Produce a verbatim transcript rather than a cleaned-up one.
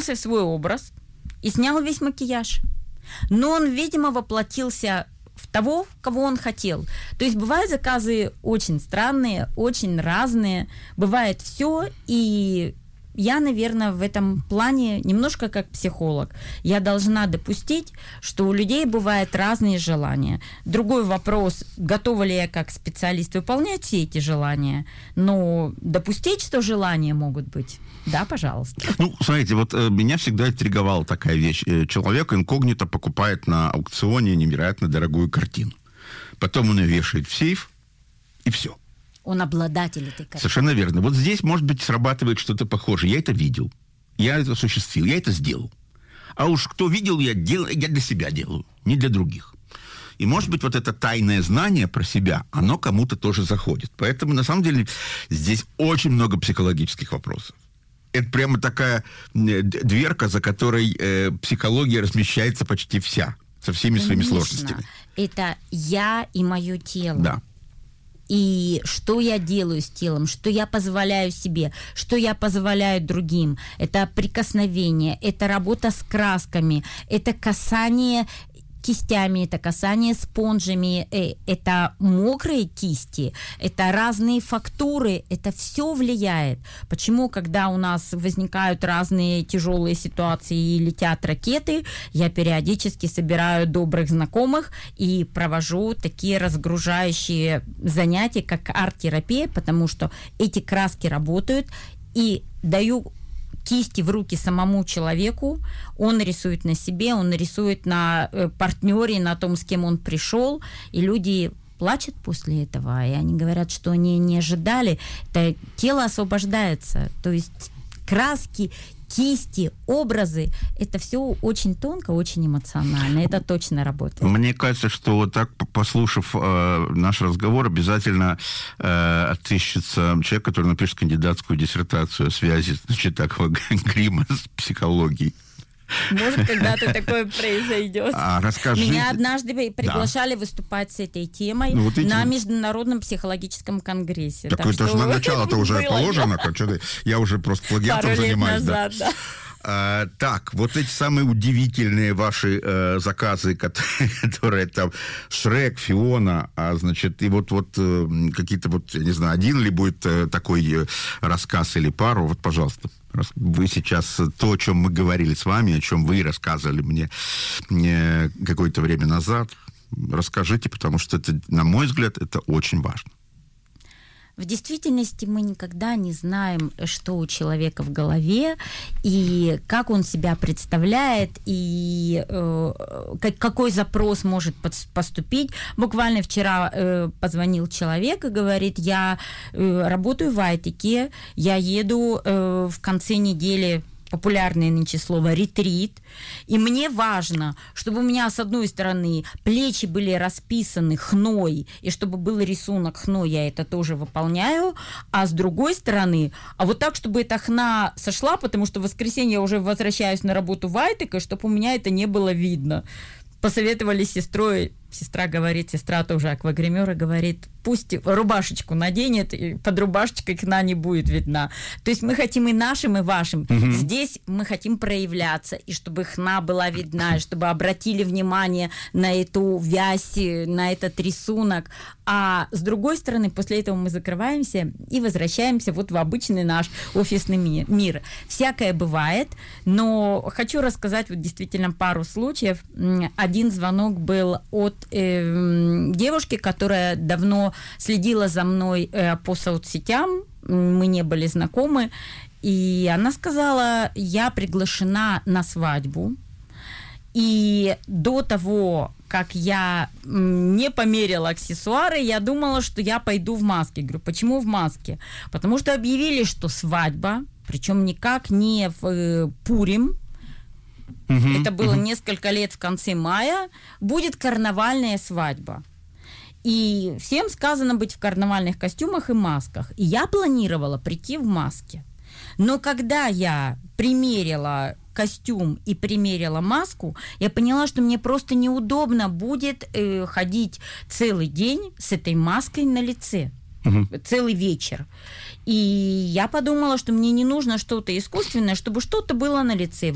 влился в свой образ и снял весь макияж. Но он, видимо, воплотился в того, кого он хотел. То есть бывают заказы очень странные, очень разные, бывает все, и я, наверное, в этом плане немножко как психолог. Я должна допустить, что у людей бывают разные желания. Другой вопрос, готова ли я как специалист выполнять все эти желания, но допустить, что желания могут быть, да, пожалуйста. Ну, смотрите, вот э, меня всегда интриговала такая вещь. Человек инкогнито покупает на аукционе невероятно дорогую картину. Потом он ее вешает в сейф, и все. Он обладатель этой картины. Совершенно верно. Вот здесь, может быть, срабатывает что-то похожее. Я это видел, я это осуществил, я это сделал. А уж кто видел, я, дел... я для себя делаю, не для других. И, может быть, вот это тайное знание про себя, оно кому-то тоже заходит. Поэтому, на самом деле, здесь очень много психологических вопросов. Это прямо такая дверка, за которой э, психология размещается почти вся, со всеми Конечно. своими сложностями. Это я и мое тело. Да. И что я делаю с телом, что я позволяю себе, что я позволяю другим. Это прикосновение, это работа с красками, это касание кистями, это касание спонжами, это мокрые кисти, это разные фактуры, это все влияет. Почему, когда у нас возникают разные тяжелые ситуации и летят ракеты, я периодически собираю добрых знакомых и провожу такие разгружающие занятия, как арт-терапия, потому что эти краски работают, и даю кисти в руки самому человеку, он рисует на себе, он рисует на э, партнере, на том, с кем он пришел, и люди плачут после этого, и они говорят, что они не ожидали, это тело освобождается, то есть краски, кисти, образы, это все очень тонко, очень эмоционально, это точно работает. Мне кажется, что вот так, послушав э, наш разговор, обязательно э, отыщется человек, который напишет кандидатскую диссертацию о связи, значит, такого грима с психологией. Может, когда-то такое произойдет. А, расскажите... Меня однажды приглашали да. выступать с этой темой ну, вот на Международном психологическом конгрессе. Так, так это же на начало-то уже положено. Я уже просто плагиатом занимаюсь. Назад, да. Да. А, так, вот эти самые удивительные ваши э, заказы, которые, которые там Шрек, Фиона, а, значит, и вот, вот э, какие-то вот, я не знаю, один ли будет э, такой э, рассказ или пару, вот, пожалуйста. Вы сейчас, то, о чем мы говорили с вами, о чем вы рассказывали мне, мне какое-то время назад, расскажите, потому что это, на мой взгляд, это очень важно. В действительности мы никогда не знаем, что у человека в голове, и как он себя представляет, и э, какой запрос может поступить. Буквально вчера э, позвонил человек и говорит, я э, работаю в Айтике, я еду э, в конце недели, популярное нынче слово ретрит, и мне важно, чтобы у меня с одной стороны плечи были расписаны хной, и чтобы был рисунок хной, я это тоже выполняю, а с другой стороны, а вот так, чтобы эта хна сошла, потому что в воскресенье я уже возвращаюсь на работу в Айтик, чтобы у меня это не было видно. Посоветовали с сестрой, сестра говорит, сестра тоже аквагримера, говорит, пусть рубашечку наденет, и под рубашечкой хна не будет видна. То есть мы хотим и нашим, и вашим. Угу. Здесь мы хотим проявляться, и чтобы хна была видна, и чтобы обратили внимание на эту вязь, на этот рисунок. А с другой стороны, после этого мы закрываемся и возвращаемся вот в обычный наш офисный мир. Всякое бывает, но хочу рассказать вот действительно пару случаев. Один звонок был от э, девушки, которая давно следила за мной э, по соцсетям, мы не были знакомы, и она сказала, я приглашена на свадьбу, и до того, как я не померила аксессуары, я думала, что я пойду в маске. Говорю, почему в маске? Потому что объявили, что свадьба, причем никак не в э, Пурим, Uh-huh, это было uh-huh. несколько лет в конце мая, будет карнавальная свадьба. И всем сказано быть в карнавальных костюмах и масках. И я планировала прийти в маске. Но когда я примерила костюм и примерила маску, я поняла, что мне просто неудобно будет э, ходить целый день с этой маской на лице. Uh-huh. Целый вечер. И я подумала, что мне не нужно что-то искусственное, чтобы что-то было на лице.